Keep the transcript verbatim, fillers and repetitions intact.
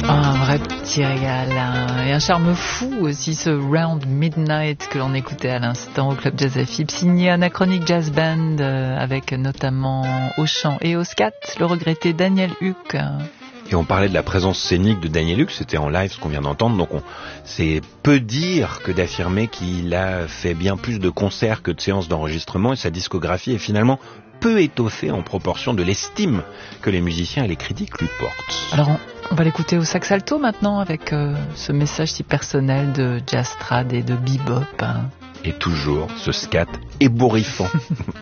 Un vrai petit régal, hein. Et un charme fou aussi, ce Round Midnight que l'on écoutait à l'instant au Club Jazz F I B, signé Anachronic Jazz Band, euh, avec notamment au chant et au scat le regretté Daniel Huck. Et on parlait de la présence scénique de Daniel Huck, c'était en live ce qu'on vient d'entendre, donc on, c'est peu dire que d'affirmer qu'il a fait bien plus de concerts que de séances d'enregistrement, et sa discographie est finalement peu étoffée en proportion de l'estime que les musiciens et les critiques lui portent. Alors on, on va l'écouter au sax alto maintenant avec euh, ce message si personnel de jazz trad et de bebop, hein. Et toujours ce scat ébouriffant.